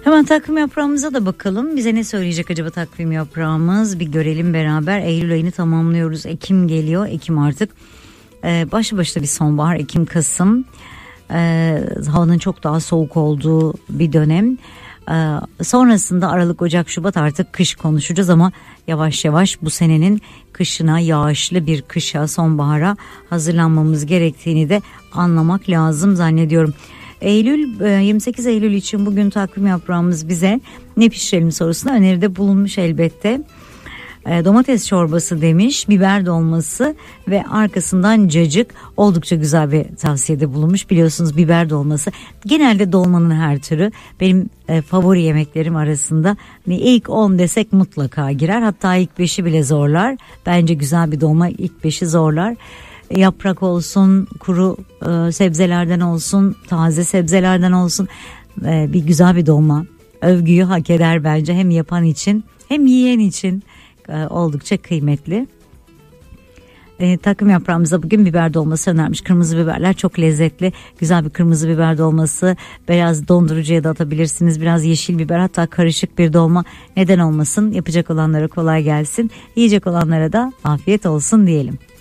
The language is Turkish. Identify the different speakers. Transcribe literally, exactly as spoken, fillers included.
Speaker 1: Hemen takvim yaprağımıza da bakalım. Bize ne söyleyecek acaba takvim yaprağımız? Bir görelim beraber. Eylül ayını tamamlıyoruz. Ekim geliyor. Ekim artık ee, başlı başına bir sonbahar. Ekim, Kasım. Ee, havanın çok daha soğuk olduğu bir dönem. Ee, sonrasında Aralık, Ocak, Şubat artık kış konuşacağız ama yavaş yavaş bu senenin kışına, yağışlı bir kışa, sonbahara hazırlanmamız gerektiğini de anlamak lazım zannediyorum. Eylül, yirmi sekiz Eylül için bugün takvim yaprağımız bize ne pişirelim sorusuna öneride bulunmuş elbette. Domates çorbası demiş, biber dolması ve arkasından cacık, oldukça güzel bir tavsiyede bulunmuş. Biliyorsunuz biber dolması genelde dolmanın her türü benim e, favori yemeklerim arasında. Hani ilk on desek mutlaka girer, hatta ilk beşi bile zorlar. Bence güzel bir dolma ilk beşi zorlar. Yaprak olsun, kuru e, sebzelerden olsun, taze sebzelerden olsun, e, bir güzel bir dolma övgüyü hak eder bence, hem yapan için hem yiyen için. Oldukça kıymetli. E, takvim yaprağımıza bugün biber dolması önermiş. Kırmızı biberler çok lezzetli. Güzel bir kırmızı biber dolması. Biraz dondurucuya da atabilirsiniz. Biraz yeşil biber, hatta karışık bir dolma. Neden olmasın? Yapacak olanlara kolay gelsin. Yiyecek olanlara da afiyet olsun diyelim.